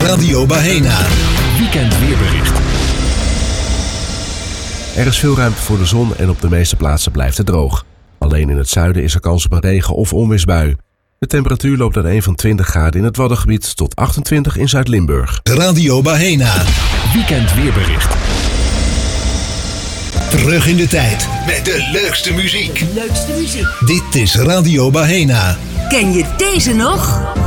Radio Bahena. Weekend weerbericht. Er is veel ruimte voor de zon en op de meeste plaatsen blijft het droog. Alleen in het zuiden is er kans op een regen- of onweersbui. De temperatuur loopt uiteen van 20 graden in het Waddengebied tot 28 in Zuid-Limburg. Radio Bahena. Weekend weerbericht. Terug in de tijd met de leukste muziek. Leukste muziek. Dit is Radio Bahena. Ken je deze nog?